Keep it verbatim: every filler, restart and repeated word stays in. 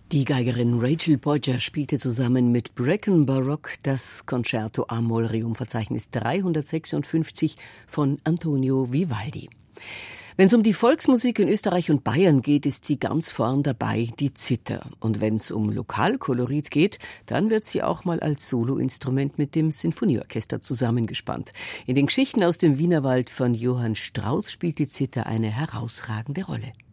Die Geigerin Rachel Bodger spielte zusammen mit Brecken Baroque das Concerto A-Moll-Rerum-Verzeichnis dreihundertsechsundfünfzig von Antonio Vivaldi. Wenn es um die Volksmusik in Österreich und Bayern geht, ist sie ganz vorn dabei, die Zither. Und wenn es um Lokalkolorit geht, dann wird sie auch mal als Soloinstrument mit dem Sinfonieorchester zusammengespannt. In den Geschichten aus dem Wienerwald von Johann Strauss spielt die Zither eine herausragende Rolle.